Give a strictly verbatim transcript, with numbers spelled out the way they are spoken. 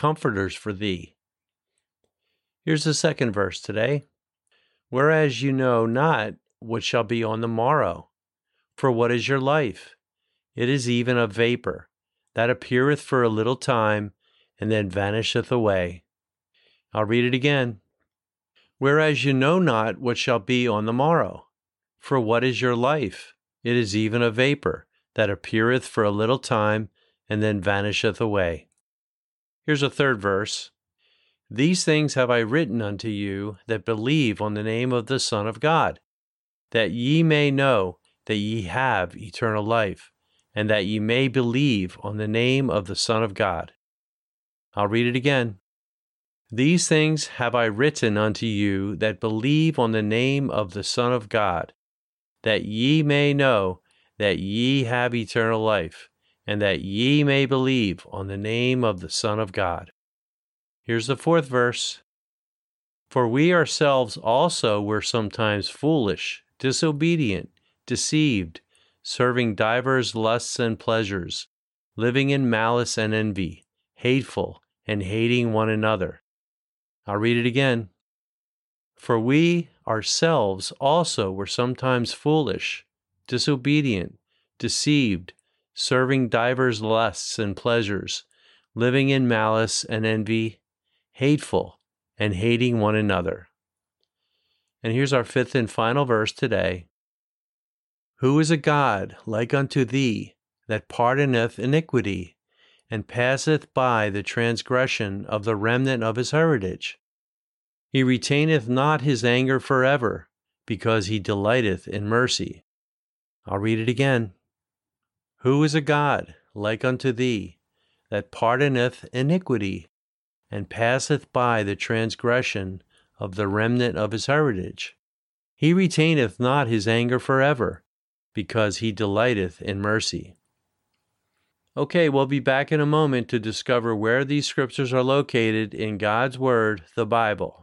comforters for thee. Here's the second verse today. Whereas you know not what shall be on the morrow. For what is your life? It is even a vapor, that appeareth for a little time, and then vanisheth away. I'll read it again. Whereas you know not what shall be on the morrow. For what is your life? It is even a vapor, that appeareth for a little time, and then vanisheth away. Here's a third verse. These things have I written unto you that believe on the name of the Son of God, that ye may know that ye have eternal life, and that ye may believe on the name of the Son of God. I'll read it again. These things have I written unto you that believe on the name of the Son of God, that ye may know that ye have eternal life, and that ye may believe on the name of the Son of God. Here's the fourth verse. For we ourselves also were sometimes foolish, disobedient, deceived, serving divers lusts and pleasures, living in malice and envy, hateful, and hating one another. I'll read it again. For we ourselves also were sometimes foolish, disobedient, deceived, serving divers lusts and pleasures, living in malice and envy, hateful, and hating one another. And here's our fifth and final verse today. Who is a God like unto thee, that pardoneth iniquity, and passeth by the transgression of the remnant of his heritage? He retaineth not his anger forever, because he delighteth in mercy. I'll read it again. Who is a God like unto thee, that pardoneth iniquity, and passeth by the transgression of the remnant of his heritage? He retaineth not his anger forever, because he delighteth in mercy. Okay, we'll be back in a moment to discover where these scriptures are located in God's Word, the Bible.